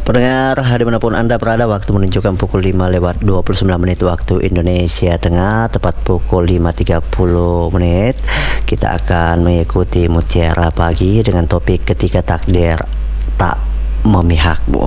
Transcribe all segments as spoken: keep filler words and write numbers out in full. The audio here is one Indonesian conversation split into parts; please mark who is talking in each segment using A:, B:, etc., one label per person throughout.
A: Pendengar, dimanapun Anda berada, waktu menunjukkan pukul lima lewat dua puluh sembilan menit waktu Indonesia Tengah, tepat pukul lima tiga puluh menit. Kita akan mengikuti Mutiara Pagi dengan topik ketika takdir tak memihakmu.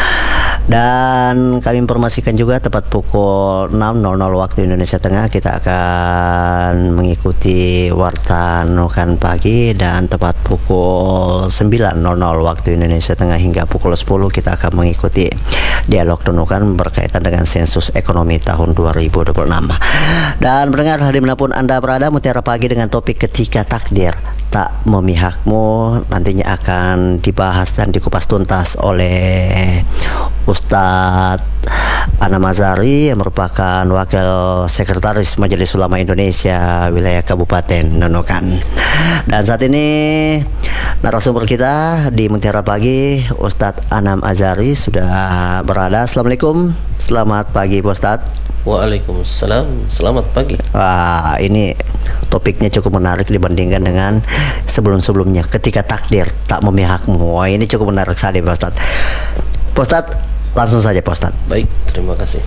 A: Dan kami informasikan juga tepat pukul enam nol nol waktu Indonesia Tengah kita akan mengikuti Warta Nukan Pagi, dan tepat pukul sembilan nol nol waktu Indonesia Tengah hingga pukul sepuluh kita akan mengikuti Dialog Nukan berkaitan dengan sensus ekonomi tahun dua ribu dua puluh enam. Dan pendengar, dimanapun Anda berada, Mutiara Pagi dengan topik ketika takdir tak memihakmu nantinya akan dibahas dan dikupas tuntas oleh Ustadz Anam Azhari yang merupakan Wakil Sekretaris Majelis Ulama Indonesia wilayah Kabupaten Nunukan. Dan saat ini narasumber kita di Mutiara Pagi, Ustadz Anam Azhari sudah berada. Assalamualaikum, selamat pagi Pak Ustadz.
B: Waalaikumsalam, selamat pagi.
A: Wah, ini topiknya cukup menarik dibandingkan dengan sebelum-sebelumnya, ketika takdir tak memihakmu. Wah, ini cukup menarik sekali Pak Ustadz. Pak Ustadz, langsung saja Pak Ustadz.
B: Baik, terima kasih.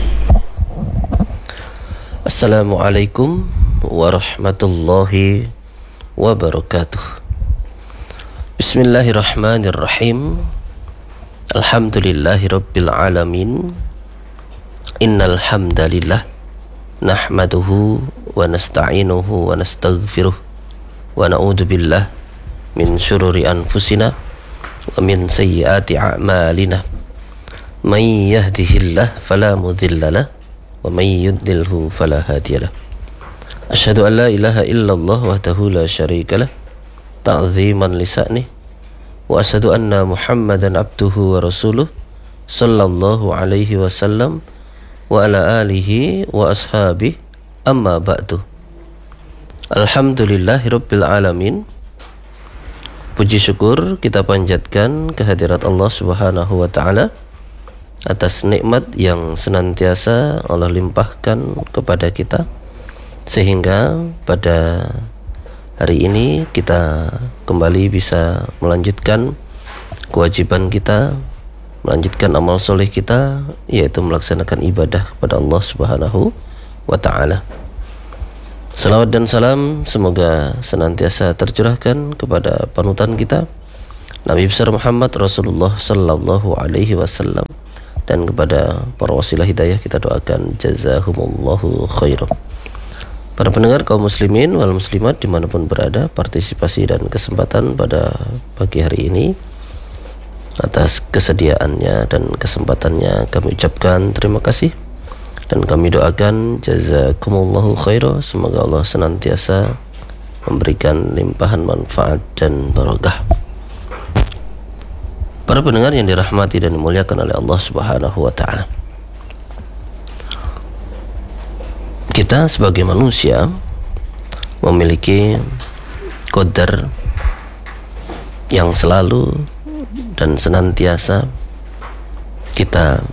B: Assalamualaikum warahmatullahi wabarakatuh. Bismillahirrahmanirrahim. Alhamdulillahi rabbil alamin. Innal hamdalillah nahmaduhu wa nasta'inuhu wa nastaghfiruh wa na'udzu billah min syururi anfusina wa min sayyiati a'malina. May yahdihillah fala mudilla lah wa may yudlilhu fala hadiyalah. Asyhadu an la ilaha illallah wahdahu la syarika lah ta'ziman li sa'nih, wa asyhadu anna Muhammadan abduhu wa rasuluh sallallahu alaihi wasallam wa ala alihi wa ashabihi, amma ba'du. Alhamdulillahirabbil alamin. Puji syukur kita panjatkan kehadirat Allah Subhanahu wa taala atas nikmat yang senantiasa Allah limpahkan kepada kita, sehingga pada hari ini kita kembali bisa melanjutkan kewajiban kita, melanjutkan amal soleh kita, yaitu melaksanakan ibadah kepada Allah Subhanahu wa ta'ala. Salawat dan salam semoga senantiasa tercurahkan kepada panutan kita, Nabi besar Muhammad Rasulullah sallallahu alaihi wasallam, dan kepada para wasilah hidayah kita doakan jazahumullahu khairan. Para pendengar kaum muslimin wal muslimat dimanapun berada, partisipasi dan kesempatan pada pagi hari ini, atas kesediaannya dan kesempatannya kami ucapkan terima kasih, dan kami doakan jazakumullahu khairan. Semoga Allah senantiasa memberikan limpahan manfaat dan barakah. Para pendengar yang dirahmati dan dimuliakan oleh Allah Subhanahu wa ta'ala, kita sebagai manusia memiliki qadar yang selalu dan senantiasa kita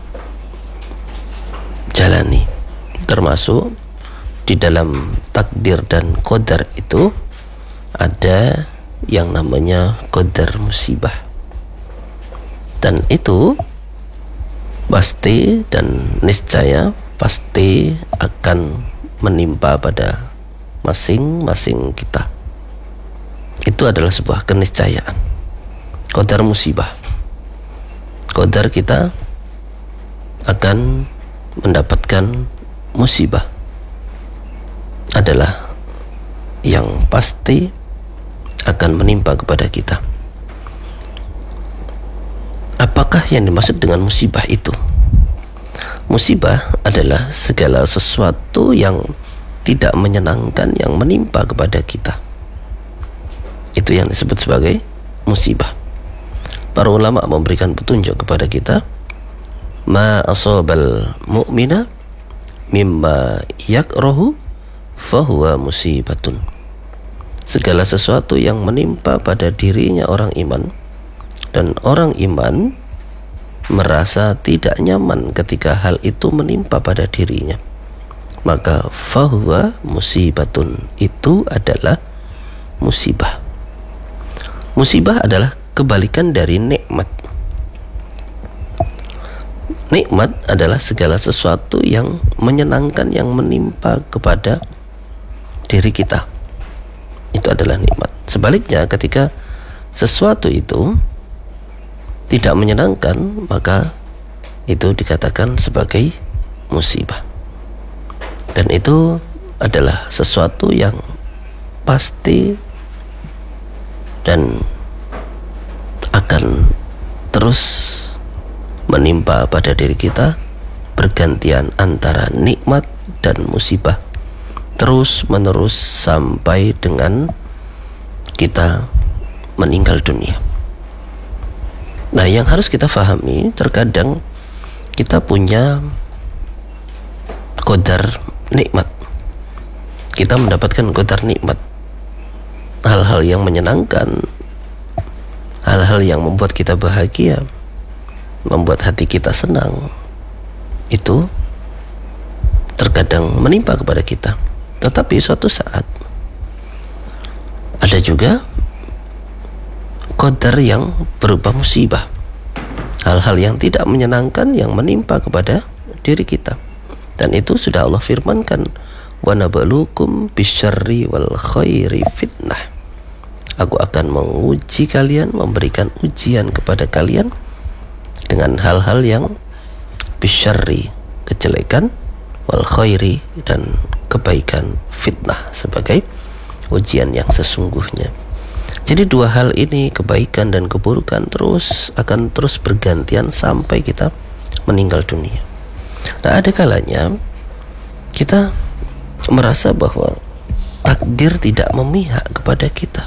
B: jalani, termasuk di dalam takdir dan qadar itu ada yang namanya qadar musibah, dan itu pasti dan niscaya pasti akan menimpa pada masing-masing kita. Itu adalah sebuah keniscayaan. Qadar musibah, qadar kita akan mendapatkan musibah adalah yang pasti akan menimpa kepada kita. Apakah yang dimaksud dengan musibah itu? Musibah adalah segala sesuatu yang tidak menyenangkan yang menimpa kepada kita. Itu yang disebut sebagai musibah. Para ulama memberikan petunjuk kepada kita, ma asabal mu'mina mimma yakrahu fahuwa musibatun. Segala sesuatu yang menimpa pada dirinya orang iman, dan orang iman merasa tidak nyaman ketika hal itu menimpa pada dirinya, maka fahuwa musibatun, itu adalah musibah. Musibah adalah kebalikan dari nikmat. nikmat adalah segala sesuatu yang menyenangkan yang menimpa kepada diri kita. Itu adalah nikmat. Sebaliknya, ketika sesuatu itu tidak menyenangkan, maka itu dikatakan sebagai musibah. Dan itu adalah sesuatu yang pasti dan akan terus menimpa pada diri kita, bergantian antara nikmat dan musibah, terus menerus sampai dengan kita meninggal dunia. Nah, yang harus kita fahami, terkadang kita punya qadar nikmat. Kita mendapatkan qadar nikmat, hal-hal yang menyenangkan, hal-hal yang membuat kita bahagia, membuat hati kita senang, itu terkadang menimpa kepada kita. Tetapi suatu saat ada juga qadar yang berupa musibah, hal-hal yang tidak menyenangkan yang menimpa kepada diri kita. Dan itu sudah Allah firmankan, wa nabluukum bisyarri wal khairi fitnah. Aku akan menguji kalian, memberikan ujian kepada kalian dengan hal-hal yang bisyarri, kejelekan, wal khairi, dan kebaikan, fitnah, sebagai ujian yang sesungguhnya. Jadi dua hal ini, kebaikan dan keburukan, terus akan terus bergantian sampai kita meninggal dunia. Nah, ada kalanya kita merasa bahwa takdir tidak memihak kepada kita.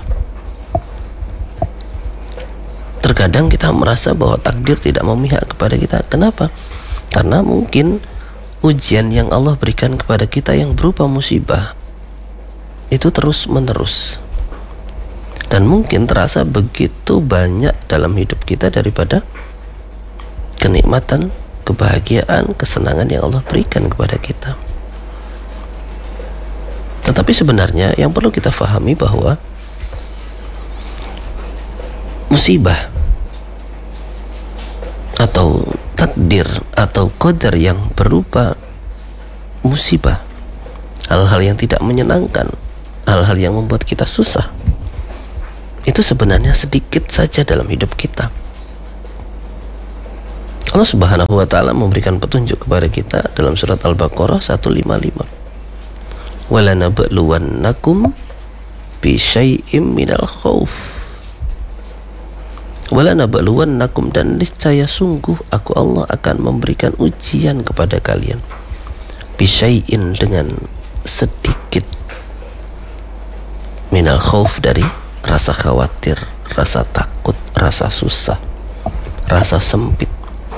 B: Terkadang kita merasa bahwa takdir tidak memihak kepada kita. Kenapa? Karena mungkin ujian yang Allah berikan kepada kita yang berupa musibah itu terus menerus, dan mungkin terasa begitu banyak dalam hidup kita daripada kenikmatan, kebahagiaan, kesenangan yang Allah berikan kepada kita. Tetapi sebenarnya yang perlu kita fahami bahwa musibah atau takdir atau qadar yang berupa musibah, hal-hal yang tidak menyenangkan, hal-hal yang membuat kita susah, itu sebenarnya sedikit saja dalam hidup kita. Allah Subhanahu wa ta'ala memberikan petunjuk kepada kita dalam surat Al-Baqarah seratus lima puluh lima. وَلَنَبْلُوَنَّكُمْ بِشَيْءٍ مِنَ الْخَوْفِ وَلَنَبْلُوَنَّكُمْ, dan niscaya sungguh aku Allah akan memberikan ujian kepada kalian, bisyai'in, dengan sedikit, minal khauf, dari rasa khawatir, rasa takut, rasa susah, rasa sempit.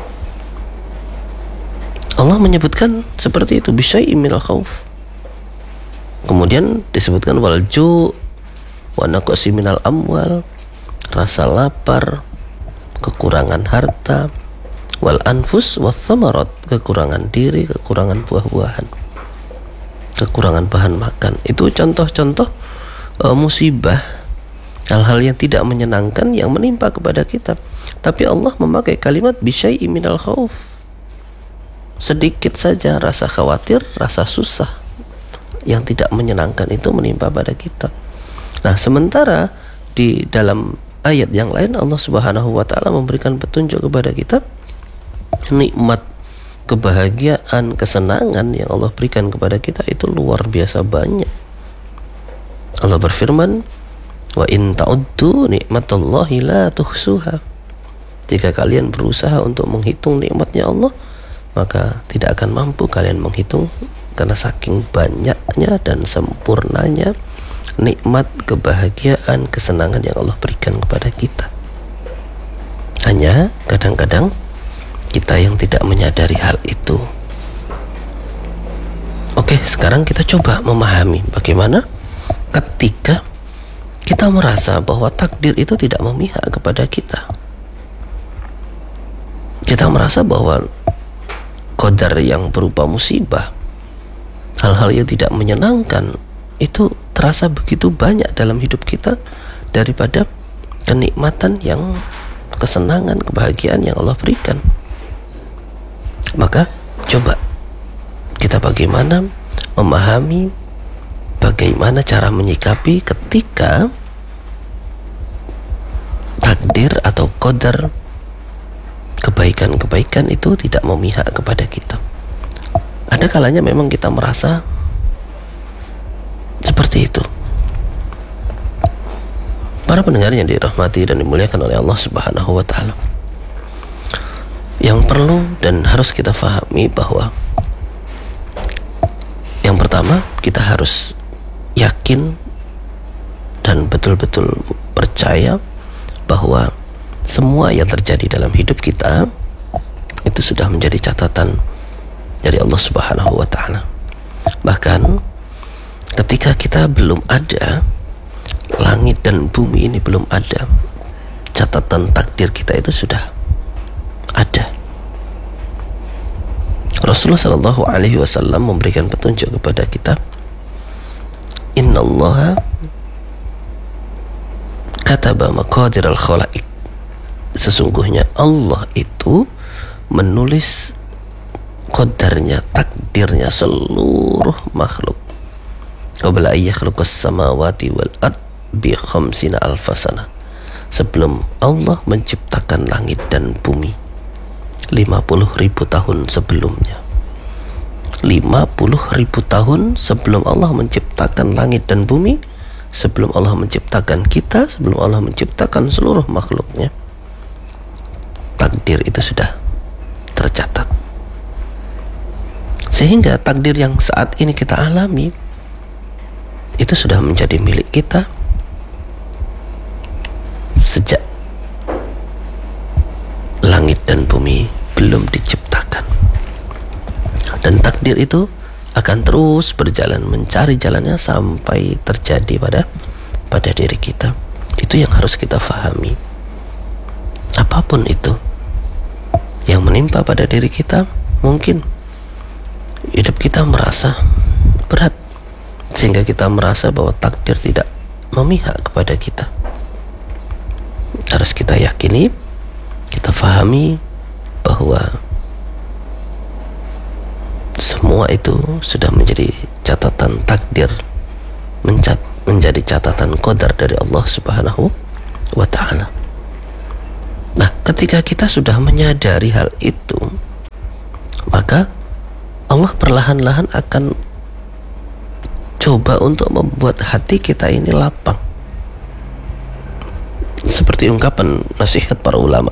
B: Allah menyebutkan seperti itu, bisyai'in minal khauf. Kemudian disebutkan wal ju' wa naqsi minal amwal, rasa lapar, kekurangan harta, wal anfus was samarat, kekurangan diri, kekurangan buah-buahan, kekurangan bahan makan. Itu contoh-contoh uh, musibah, hal-hal yang tidak menyenangkan yang menimpa kepada kita. Tapi Allah memakai kalimat bisyai'in minal khauf, sedikit saja rasa khawatir, rasa susah yang tidak menyenangkan itu menimpa pada kita. Nah, sementara di dalam ayat yang lain Allah Subhanahu wa ta'ala memberikan petunjuk kepada kita, nikmat, kebahagiaan, kesenangan yang Allah berikan kepada kita itu luar biasa banyak. Allah berfirman, wa in ta'uddu nikmatallahi la tuhsuha. Jika kalian berusaha untuk menghitung nikmatnya Allah, maka tidak akan mampu kalian menghitung, karena saking banyaknya dan sempurnanya nikmat, kebahagiaan, kesenangan yang Allah berikan kepada kita. Hanya kadang-kadang kita yang tidak menyadari hal itu. Oke, sekarang kita coba memahami bagaimana ketika kita merasa bahwa takdir itu tidak memihak kepada kita. Kita merasa bahwa qadar yang berupa musibah, hal-hal yang tidak menyenangkan, itu terasa begitu banyak dalam hidup kita daripada kenikmatan yang, kesenangan, kebahagiaan yang Allah berikan. Maka coba kita bagaimana memahami, bagaimana cara menyikapi ketika takdir atau qadar kebaikan-kebaikan itu tidak memihak kepada kita. Ada kalanya memang kita merasa seperti itu. Para pendengar yang dirahmati dan dimuliakan oleh Allah Subhanahu wa taala, yang perlu dan harus kita fahami bahwa yang pertama, kita harus yakin dan betul-betul percaya bahwa semua yang terjadi dalam hidup kita itu sudah menjadi catatan dari Allah Subhanahu wa taala. Bahkan ketika kita belum ada, langit dan bumi ini belum ada, catatan takdir kita itu sudah ada. Rasulullah Shallallahu Alaihi Wasallam memberikan petunjuk kepada kita. Inna Allah kataba maqadir al-khalaiq. Sesungguhnya Allah itu menulis qadarnya, takdirnya seluruh makhluk. Qabla ayyakhlaqas samawati wal ard bi khamsina alfasana. Sebelum Allah menciptakan langit dan bumi lima puluh ribu tahun sebelumnya. lima puluh ribu tahun sebelum Allah menciptakan langit dan bumi, sebelum Allah menciptakan kita, sebelum Allah menciptakan seluruh makhluknya, takdir itu sudah tercatat. Sehingga takdir yang saat ini kita alami itu sudah menjadi milik kita sejak langit dan bumi belum diciptakan. Dan takdir itu akan terus berjalan, mencari jalannya sampai terjadi pada pada diri kita. Itu yang harus kita fahami. Apapun itu yang menimpa pada diri kita, mungkin hidup kita merasa berat sehingga kita merasa bahwa takdir tidak memihak kepada kita. Harus kita yakini, kita fahami bahwa semua itu sudah menjadi catatan takdir, mencat, menjadi catatan qadar dari Allah Subhanahu wa taala. Nah, ketika kita sudah menyadari hal itu, maka Allah perlahan-lahan akan coba untuk membuat hati kita ini lapang. Seperti ungkapan nasihat para ulama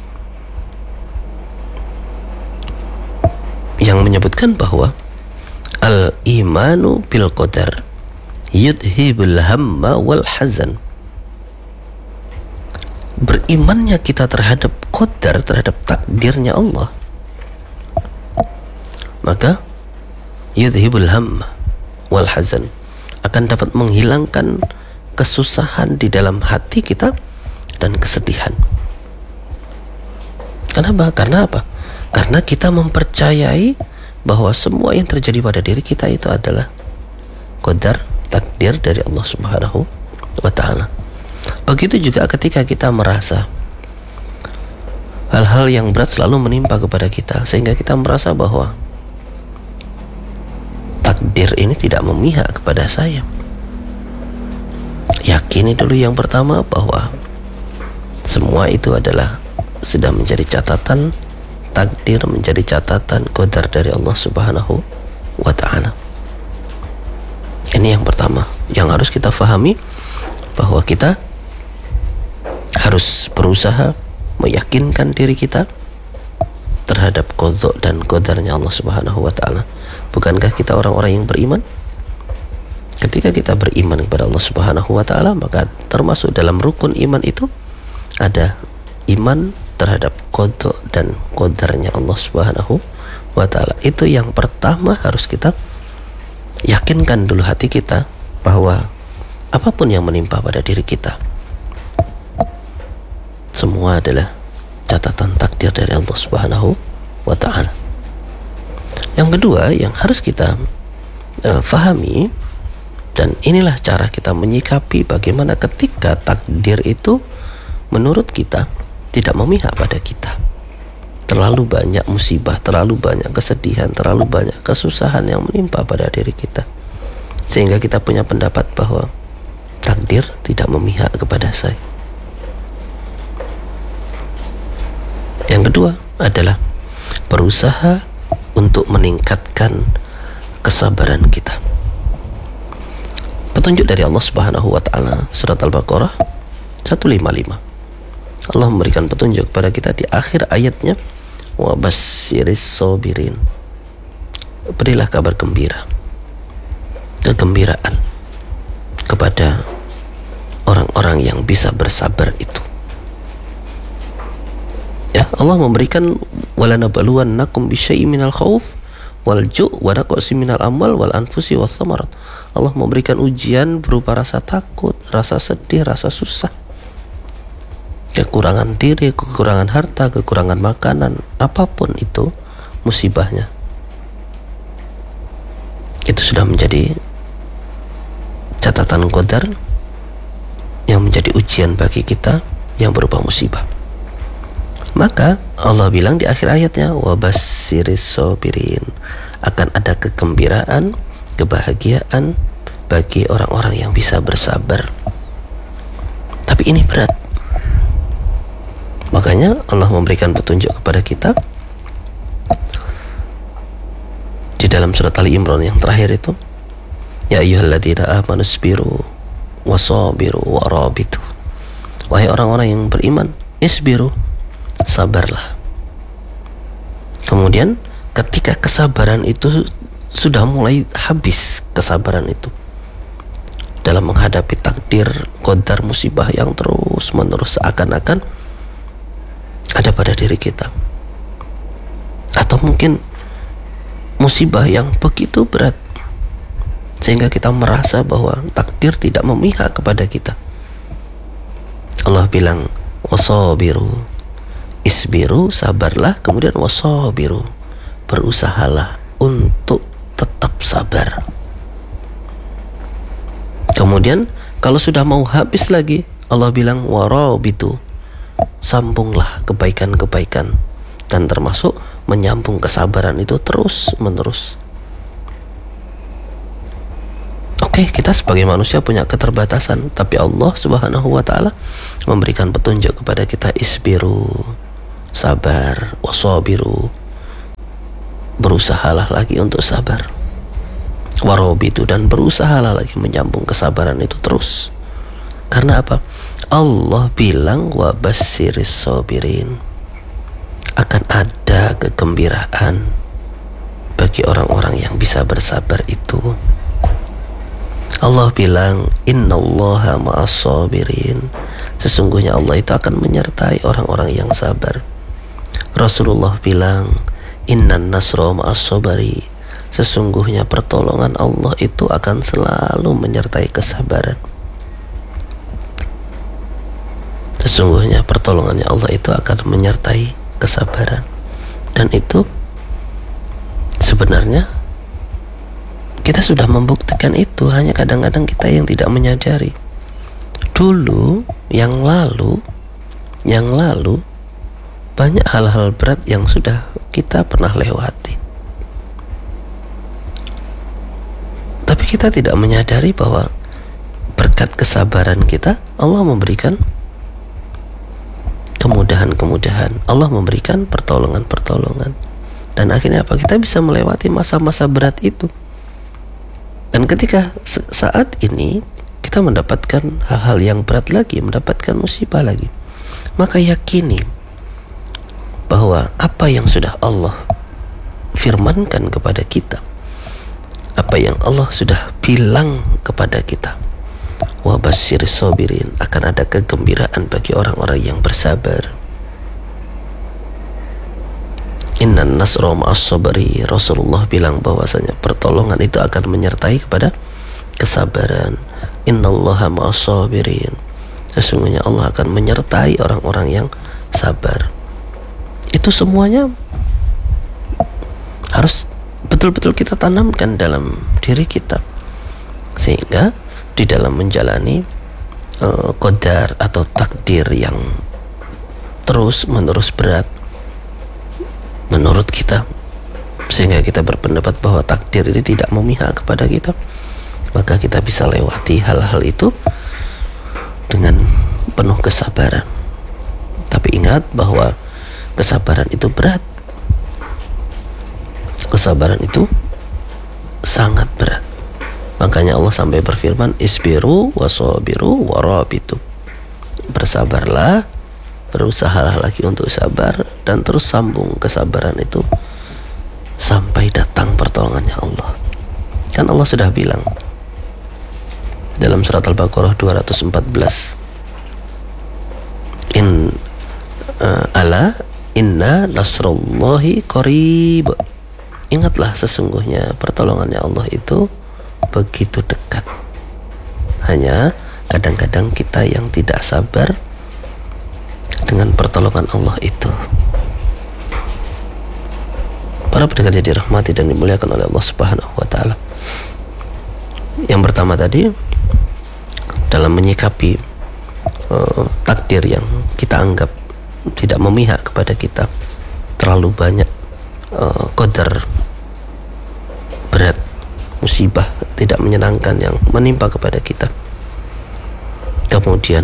B: yang menyebutkan bahwa al-imanu bil qadar yudhibul hamma wal hazan. Berimannya kita terhadap qadar, terhadap takdirnya Allah, maka yudhibul hamma wal hazan, akan dapat menghilangkan kesusahan di dalam hati kita dan kesedihan. Kenapa? Karena apa? Karena kita mempercayai bahwa semua yang terjadi pada diri kita itu adalah qadar, takdir dari Allah Subhanahu wa taala. Begitu juga ketika kita merasa hal-hal yang berat selalu menimpa kepada kita, sehingga kita merasa bahwa takdir ini tidak memihak kepada saya. Yakini dulu yang pertama bahwa semua itu adalah sudah menjadi catatan takdir, menjadi catatan qadar dari Allah Subhanahu wa taala. Ini yang pertama yang harus kita fahami, bahwa kita harus berusaha meyakinkan diri kita terhadap qadha dan qadarnya Allah Subhanahu wa taala. Bukankah kita orang-orang yang beriman? Ketika kita beriman kepada Allah Subhanahu wa taala, maka termasuk dalam rukun iman itu ada iman terhadap qadha dan qadarnya Allah Subhanahu wa taala. Itu yang pertama harus kita yakinkan dulu hati kita, bahwa apapun yang menimpa pada diri kita, semua adalah catatan takdir dari Allah Subhanahu wa taala. Yang kedua yang harus kita uh, fahami, dan inilah cara kita menyikapi bagaimana ketika takdir itu menurut kita tidak memihak pada kita. terlalu banyak musibah, terlalu banyak kesedihan, terlalu banyak kesusahan yang menimpa pada diri kita, sehingga kita punya pendapat bahwa takdir tidak memihak kepada saya. Yang kedua adalah berusaha untuk meningkatkan kesabaran kita. Petunjuk dari Allah Subhanahu wa taala, surat Al-Baqarah seratus lima puluh lima. Allah memberikan petunjuk kepada kita di akhir ayatnya, wa bassiris sabirin. Berilah kabar gembira, kegembiraan kepada orang-orang yang bisa bersabar itu. Ya, Allah memberikan walanabluwannakum bisyai'in minal khauf wal ju' wa naqsin minal amwal wal anfusi was thamarat. Allah memberikan ujian berupa rasa takut, rasa sedih, rasa susah, kekurangan diri, kekurangan harta, kekurangan makanan, apapun itu musibahnya, itu sudah menjadi catatan qadar yang menjadi ujian bagi kita yang berupa musibah. Maka Allah bilang di akhir ayatnya, wa bassiris sabirin, akan ada kegembiraan, kebahagiaan bagi orang-orang yang bisa bersabar. Tapi ini berat. Makanya Allah memberikan petunjuk kepada kita di dalam surat Ali Imran yang terakhir itu, ya ayyuhalladzina amanu isbiru wasabiru warabitu. Wahai orang-orang yang beriman, isbiru, sabarlah. Kemudian ketika kesabaran itu sudah mulai habis, kesabaran itu dalam menghadapi takdir, qadar, musibah yang terus menerus seakan-akan ada pada diri kita, atau mungkin musibah yang begitu berat sehingga kita merasa bahwa takdir tidak memihak kepada kita, Allah bilang wasabiru, isbiru, sabarlah. Kemudian wasabiru, berusahalah untuk tetap sabar. Kemudian kalau sudah mau habis lagi, Allah bilang warabitu, sambunglah kebaikan-kebaikan, dan termasuk menyambung kesabaran itu terus menerus. Oke, kita sebagai manusia punya keterbatasan, tapi Allah Subhanahu wa taala memberikan petunjuk kepada kita, isbiru, sabar, wasabiru, berusahalah lagi untuk sabar, warabitu, dan berusahalah lagi menyambung kesabaran itu terus. Karena apa? Allah bilang wa bassiris sabirin, akan ada kegembiraan bagi orang-orang yang bisa bersabar itu. Allah bilang innallaha ma'as sabirin, sesungguhnya Allah itu akan menyertai orang-orang yang sabar. Rasulullah bilang innan nasra ma'as sabari, sesungguhnya pertolongan Allah itu akan selalu menyertai kesabaran. Sesungguhnya pertolongannya Allah itu akan menyertai kesabaran. Dan itu sebenarnya kita sudah membuktikan itu, hanya kadang-kadang kita yang tidak menyadari. Dulu, yang lalu, yang lalu banyak hal-hal berat yang sudah kita pernah lewati, tapi kita tidak menyadari bahwa berkat kesabaran kita, Allah memberikan kemudahan-kemudahan, Allah memberikan pertolongan-pertolongan, dan akhirnya apa? Kita bisa melewati masa-masa berat itu. Dan ketika saat ini kita mendapatkan hal-hal yang berat lagi, mendapatkan musibah lagi, maka yakini bahwa apa yang sudah Allah firmankan kepada kita, apa yang Allah sudah bilang kepada kita, wa bassiris sabirin, akan ada kegembiraan bagi orang-orang yang bersabar. Innan nasra ma'as sabri, Rasulullah bilang bahwasanya pertolongan itu akan menyertai kepada kesabaran. Innallaha ma'as sabirin, sesungguhnya Allah akan menyertai orang-orang yang sabar. Itu semuanya harus betul-betul kita tanamkan dalam diri kita, sehingga di dalam menjalani uh, qadar atau takdir yang terus menerus berat, menurut kita, sehingga kita berpendapat bahwa takdir ini tidak memihak kepada kita, maka kita bisa lewati hal-hal itu dengan penuh kesabaran. Tapi ingat bahwa kesabaran itu berat. Kesabaran itu sangat berat. Makanya Allah sampai berfirman, isbiru wasabiru warabitu. Bersabarlah, berusahalah lagi untuk sabar, dan terus sambung kesabaran itu sampai datang pertolongannya Allah. Kan Allah sudah bilang dalam surat Al-Baqarah dua ratus empat belas, in uh, ala inna nasrullahi qarib. Ingatlah, sesungguhnya pertolongannya Allah itu begitu dekat. Hanya kadang-kadang kita yang tidak sabar dengan pertolongan Allah itu. Para pendengar yang dirahmati dan dimuliakan oleh Allah Subhanahu wa taala. Yang pertama tadi, dalam menyikapi uh, takdir yang kita anggap tidak memihak kepada kita, terlalu banyak uh, qadar berat, musibah tidak menyenangkan yang menimpa kepada kita. Kemudian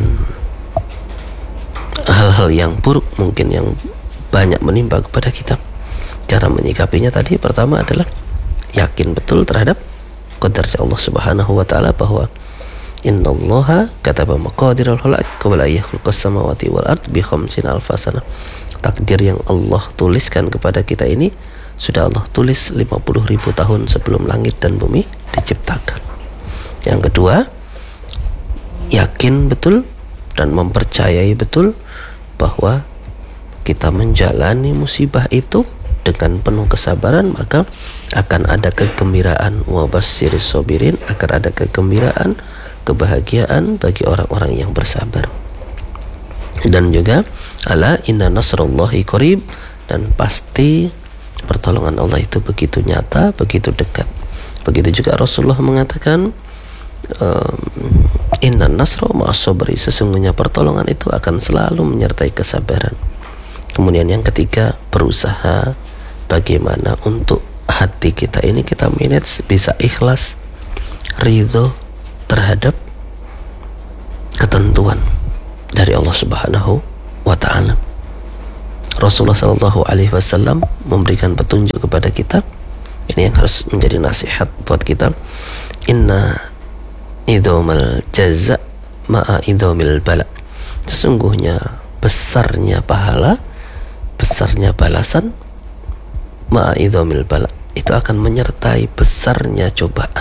B: hal-hal yang buruk mungkin yang banyak menimpa kepada kita. Cara menyikapinya tadi pertama adalah yakin betul terhadap qadarnya Allah Subhanahu wa taala, bahwa innallaha kataba maqadiral khalaiq qabla yakhluqas samawati wal ard bi khamsina alfasana. Takdir yang Allah tuliskan kepada kita ini sudah Allah tulis lima puluh ribu tahun sebelum langit dan bumi diciptakan. Yang kedua, yakin betul dan mempercayai betul bahwa kita menjalani musibah itu dengan penuh kesabaran, maka akan ada kegembiraan, wa basyiris sabirin, akan ada kegembiraan, kebahagiaan bagi orang-orang yang bersabar. Dan juga ala inna nasrullahi qarib, dan pasti pertolongan Allah itu begitu nyata, begitu dekat. Begitu juga Rasulullah mengatakan, um, inna nasra ma'as sabri, sesungguhnya pertolongan itu akan selalu menyertai kesabaran. Kemudian yang ketiga, berusaha bagaimana untuk hati kita ini kita manage bisa ikhlas, ridho terhadap ketentuan dari Allah Subhanahu wa ta'ala. Rasulullah Shallallahu Alaihi Wasallam memberikan petunjuk kepada kita. Ini yang harus menjadi nasihat buat kita. Inna idhomal jaza ma'a idhomil bala. Sesungguhnya besarnya pahala, besarnya balasan, ma'a idhomil bala, itu akan menyertai besarnya cobaan.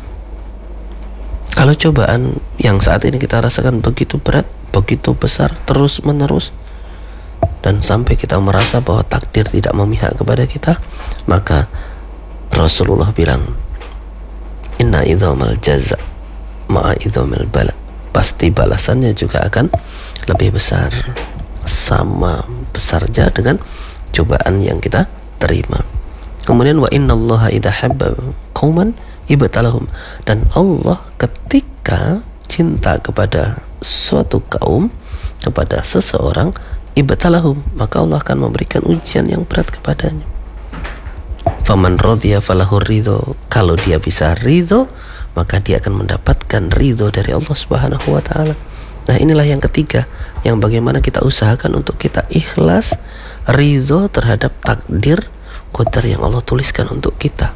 B: Kalau cobaan yang saat ini kita rasakan begitu berat, begitu besar, terus menerus, dan sampai kita merasa bahwa takdir tidak memihak kepada kita, maka Rasulullah bilang, inna idhomal jaza ma'a idhomil bala, pasti balasannya juga akan lebih besar, sama besarnya dengan cobaan yang kita terima. Kemudian wa innallaha idza habba qauman ibtalahum, dan Allah ketika cinta kepada suatu kaum, kepada seseorang, ibtalahum, maka Allah akan memberikan ujian yang berat kepadanya. Faman radhiya falahu ridho, kalau dia bisa ridho, maka dia akan mendapatkan ridho dari Allah Subhanahu wa taala. Nah, inilah yang ketiga, yang bagaimana kita usahakan untuk kita ikhlas, ridho terhadap takdir qadar yang Allah tuliskan untuk kita.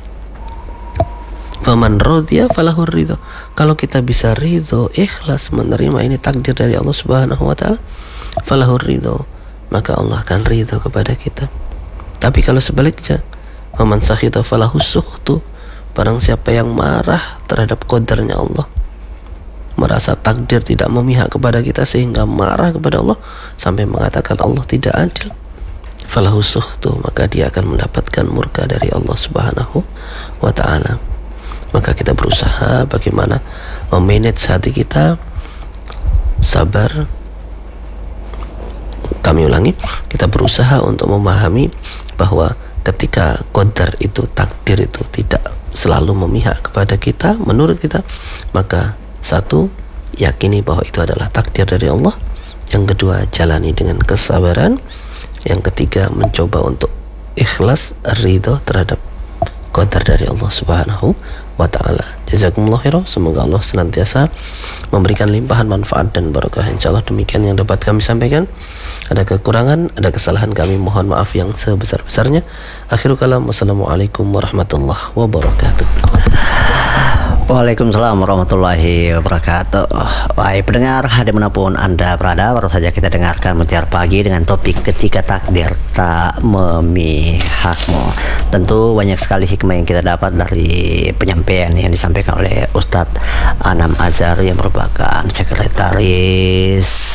B: Faman radhiya falahu ridho, kalau kita bisa ridho, ikhlas menerima ini takdir dari Allah Subhanahu wa taala, falahu ridho, maka Allah akan ridho kepada kita. Tapi kalau sebaliknya, faman sakhita falahu sukhtu, barang siapa yang marah terhadap qadarnya Allah, merasa takdir tidak memihak kepada kita sehingga marah kepada Allah sampai mengatakan Allah tidak adil, falahu sukhtu, maka dia akan mendapatkan murka dari Allah Subhanahu wa taala. Maka kita berusaha bagaimana memanage hati kita, sabar. Kami ulangi, kita berusaha untuk memahami bahwa ketika qadar itu, takdir itu tidak selalu memihak kepada kita, menurut kita, maka satu, yakini bahwa itu adalah takdir dari Allah. Yang kedua, jalani dengan kesabaran. Yang ketiga, mencoba untuk ikhlas ridho terhadap qadar dari Allah Subhanahu wa ta'ala. Jazakumullah khairan. Semoga Allah senantiasa memberikan limpahan manfaat dan barakah. Insyaallah demikian yang dapat kami sampaikan. Ada kekurangan, ada kesalahan, kami mohon maaf yang sebesar-besarnya. Akhirul kalam, wassalamualaikum warahmatullahi wabarakatuh.
A: Waalaikumsalam warahmatullahi wabarakatuh. Baik pendengar, dimanapun Anda berada, baru saja kita dengarkan Mutiara Pagi dengan topik ketika takdir tak memihakmu. Tentu banyak sekali hikmah yang kita dapat dari penyampaian yang disampaikan oleh Ustadz Anam Azhar yang merupakan sekretaris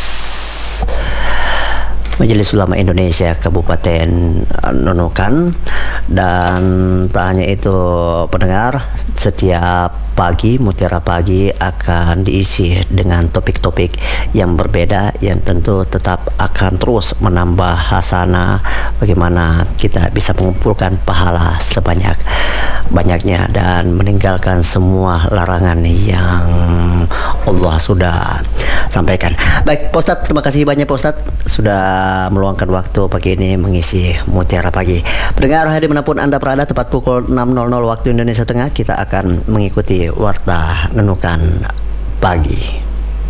A: Majelis Ulama Indonesia Kabupaten Nunukan. Dan tak hanya itu pendengar, setiap pagi Mutiara Pagi akan diisi dengan topik-topik yang berbeda yang tentu tetap akan terus menambah hasanah bagaimana kita bisa mengumpulkan pahala sebanyak banyaknya dan meninggalkan semua larangan yang Allah sudah sampaikan. Baik Pak Ustadz, terima kasih banyak Pak Ustadz sudah meluangkan waktu pagi ini mengisi Mutiara Pagi. Pendengar dimanapun Anda berada, tepat pukul enam nol nol waktu Indonesia Tengah kita akan mengikuti Warta Nunukan Pagi.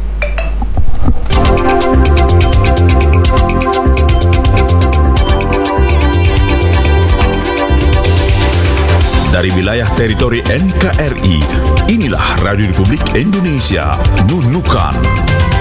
C: Dari wilayah teritori N K R I, inilah Radio Republik Indonesia Nunukan.